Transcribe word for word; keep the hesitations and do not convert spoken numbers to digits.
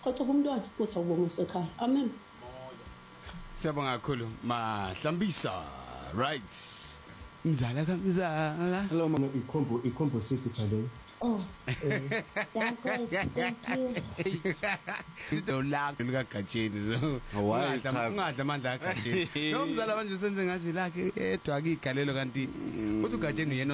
kodwa kumntwana uthi awubonga ekhaya. Amen. Siyabonga kakhulu Mahlambisa, right? Mzala kaMzala. Hello mama, ikhombo ikhombo city phale. Oh. Thank you. Idolaka likaGatsheni so. Ungadla ungadla amandla kaGatsheni. Lo mzala manje senze ngazi lakhe edwa akigalelo kanti uthi uGatsheni yena